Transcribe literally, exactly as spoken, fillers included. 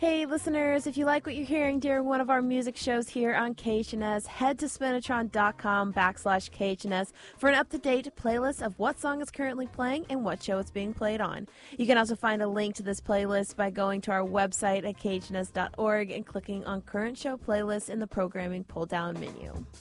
Hey listeners, if you like what you're hearing during one of our music shows here on K H N S, head to spinatron.com backslash KHNS for an up-to-date playlist of what song is currently playing and what show it's being played on. You can also find a link to this playlist by going to our website at K H N S dot org and clicking on Current Show Playlist in the Programming pull-down menu.